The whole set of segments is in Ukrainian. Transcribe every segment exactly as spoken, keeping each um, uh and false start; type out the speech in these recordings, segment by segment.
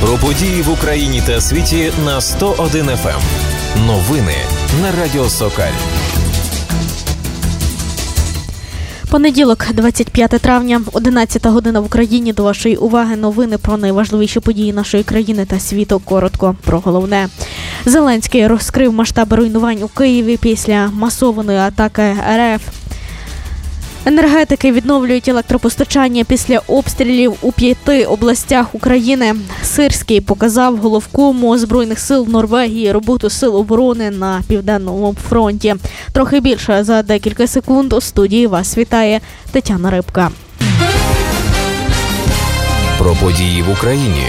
Про події в Україні та світі на сто один еф ем. Новини на Радіо Сокаль. Понеділок, двадцять п'яте травня, одинадцята година в Україні. До вашої уваги новини про найважливіші події нашої країни та світу. Коротко про головне. Зеленський розкрив масштаби руйнувань у Києві після масованої атаки РФ. Енергетики відновлюють електропостачання після обстрілів у п'яти областях України. Сирський показав головкому Збройних сил Норвегії роботу сил оборони на Південному фронті. Трохи більше за декілька секунд. У студії вас вітає Тетяна Рибка. Про події в Україні.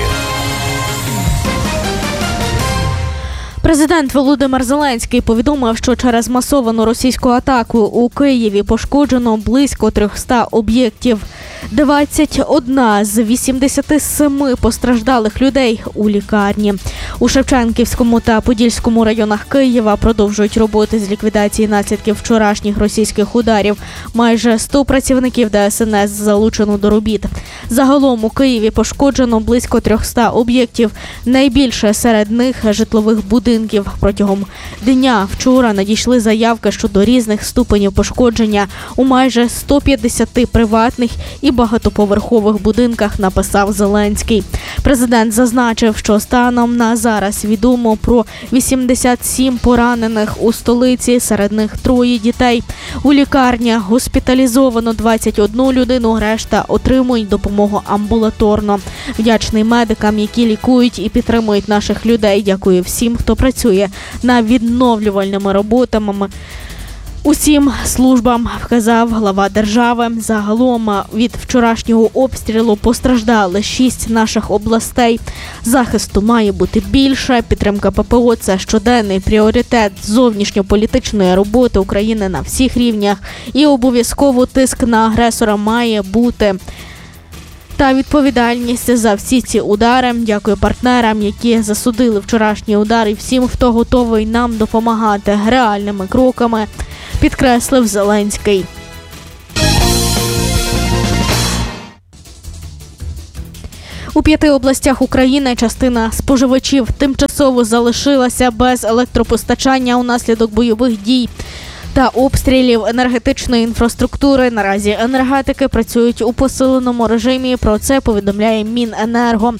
Президент Володимир Зеленський повідомив, що через масовану російську атаку у Києві пошкоджено близько триста об'єктів. двадцять один з вісімдесяти семи постраждалих людей у лікарні. У Шевченківському та Подільському районах Києва продовжують роботи з ліквідації наслідків вчорашніх російських ударів. Майже сто працівників Де Ес Ен Ес залучено до робіт. Загалом у Києві пошкоджено близько триста об'єктів. Найбільше серед них житлових будинків. Протягом дня вчора надійшли заявки щодо різних ступенів пошкодження у майже сто п'ятдесят приватних і багатоповерхових будинках, написав Зеленський. Президент зазначив, що станом на зараз відомо про вісімдесят сім поранених у столиці, серед них троє дітей. У лікарнях госпіталізовано двадцять одну людину, решта отримують допомогу амбулаторно. Вдячний медикам, які лікують і підтримують наших людей. Дякую всім, хто працює над відновлювальними роботами. Усім службам, вказав глава держави. Загалом від вчорашнього обстрілу постраждали шість наших областей. Захисту має бути більше. Підтримка Пе Пе О – це щоденний пріоритет зовнішньополітичної роботи України на всіх рівнях. І обов'язково тиск на агресора має бути. Та відповідальність за всі ці удари. Дякую партнерам, які засудили вчорашні удари, і всім, хто готовий нам допомагати реальними кроками, підкреслив Зеленський. У п'яти областях України частина споживачів тимчасово залишилася без електропостачання унаслідок бойових дій та обстрілів енергетичної інфраструктури. Наразі енергетики працюють у посиленому режимі. Про це повідомляє Міненерго.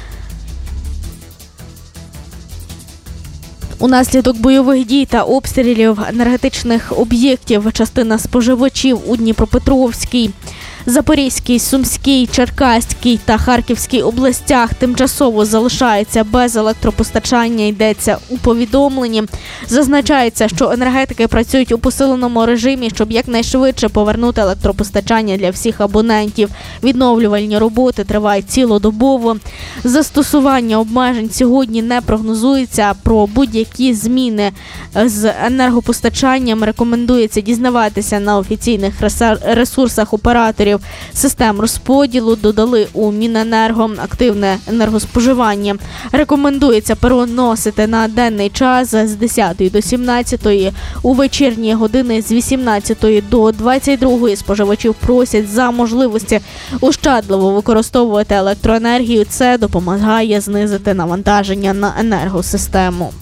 Унаслідок бойових дій та обстрілів енергетичних об'єктів частина споживачів у Дніпропетровській, Запорізькій, Сумській, Черкаській та Харківській областях тимчасово залишається без електропостачання, йдеться у повідомленні. Зазначається, що енергетики працюють у посиленому режимі, щоб якнайшвидше повернути електропостачання для всіх абонентів. Відновлювальні роботи тривають цілодобово. Застосування обмежень сьогодні не прогнозується. Про будь-які зміни з енергопостачанням рекомендується дізнаватися на офіційних ресурсах операторів систем розподілу, додали у Міненерго. Активне енергоспоживання рекомендується переносити на денний час з десятої до сімнадцятої, у вечірні години з вісімнадцятої до двадцять другої. Споживачів просять за можливості ощадливо використовувати електроенергію. Це допомагає знизити навантаження на енергосистему.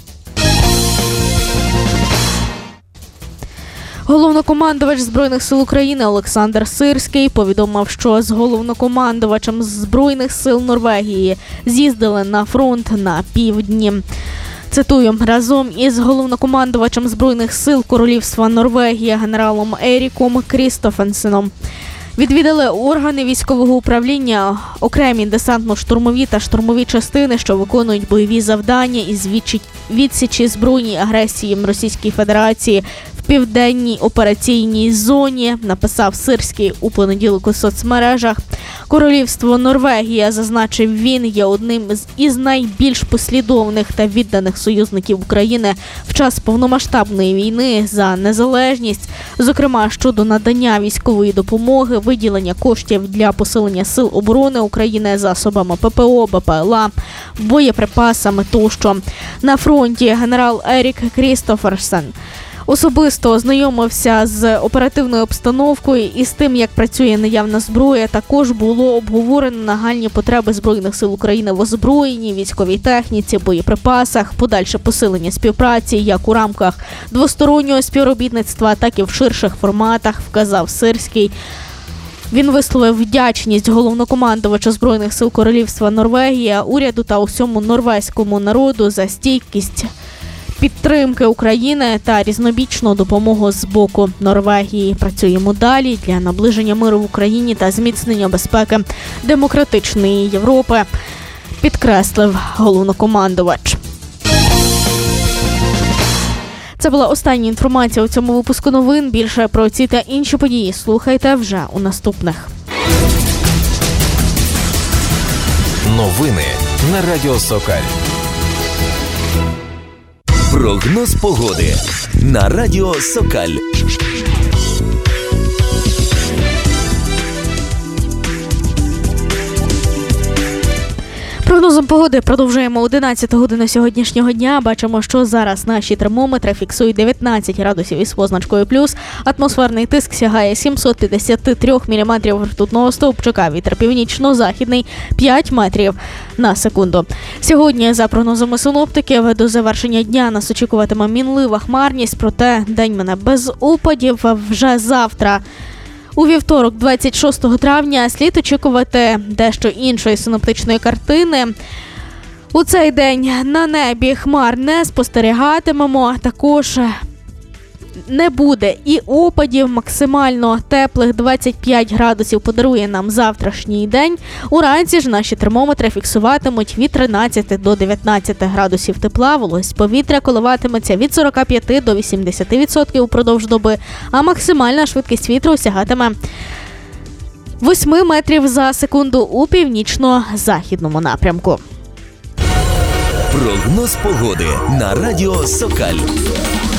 Головнокомандувач Збройних сил України Олександр Сирський повідомив, що з головнокомандувачем Збройних сил Норвегії з'їздили на фронт на півдні. Цитую, разом із головнокомандувачем Збройних сил Королівства Норвегія генералом Еріком Крістофенсеном відвідали органи військового управління, окремі десантно-штурмові та штурмові частини, що виконують бойові завдання із відсічі збройній агресії Російської Федерації в південній операційній зоні, написав Сирський у понеділок у соцмережах. Королівство Норвегія, зазначив він, є одним із найбільш послідовних та відданих союзників України в час повномасштабної війни за незалежність, зокрема щодо надання військової допомоги, виділення коштів для посилення сил оборони України засобами Пе Пе О, Бе Пе Ел А, боєприпасами тощо. На фронті генерал Ерік Крістоферсен Особисто ознайомився з оперативною обстановкою і з тим, як працює наявна зброя. Також було обговорено нагальні потреби Збройних сил України в озброєнні, військовій техніці, боєприпасах, подальше посилення співпраці як у рамках двостороннього співробітництва, так і в ширших форматах, вказав Сирський. Він висловив вдячність головнокомандувачу Збройних сил Королівства Норвегія, уряду та усьому норвезькому народу за стійкість підтримки України та різнобічну допомогу з боку Норвегії. Працюємо далі для наближення миру в Україні та зміцнення безпеки демократичної Європи, підкреслив головнокомандувач. Це була остання інформація у цьому випуску новин. Більше про ці та інші події слухайте вже у наступних. Новини на Радіо Сокаль. Прогноз погоди на Радіо Сокаль. Прогнозом погоди продовжуємо одинадцяту годину сьогоднішнього дня. Бачимо, що зараз наші термометри фіксують дев'ятнадцять градусів із позначкою плюс. Атмосферний тиск сягає сімсот п'ятдесят три міліметрів ртутного стовпчика. Вітер північно-західний п'ять метрів на секунду. Сьогодні, за прогнозами синоптиків, до завершення дня нас очікуватиме мінлива хмарність, проте день мене без опадів. Вже завтра, у вівторок, двадцять шостого травня, слід очікувати дещо іншої синоптичної картини. У цей день на небі хмар не спостерігатимемо, також не буде і опадів. Максимально теплих двадцять п'ять градусів подарує нам завтрашній день. Уранці ж наші термометри фіксуватимуть від тринадцяти до дев'ятнадцяти градусів тепла. Вологість повітря коливатиметься від сорока п'яти до вісімдесяти відсотків упродовж доби, а максимальна швидкість вітру сягатиме восьми метрів за секунду у північно-західному напрямку. Прогноз погоди на Радіо Сокаль.